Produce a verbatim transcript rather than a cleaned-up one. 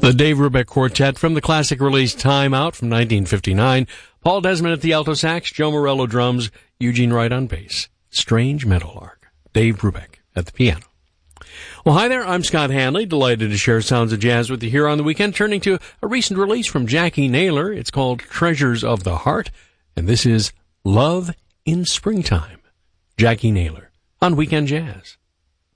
The Dave Brubeck Quartet from the classic release Time Out from nineteen fifty-nine. Paul Desmond at the alto sax, Joe Morello drums, Eugene Wright on bass. Strange Meadowlark. Dave Brubeck at the piano. Well, hi there, I'm Scott Hanley, delighted to share sounds of jazz with you here on the weekend, turning to a recent release from Jackie Naylor. It's called Treasures of the Heart, and this is Love in Springtime. Jackie Naylor on Weekend Jazz.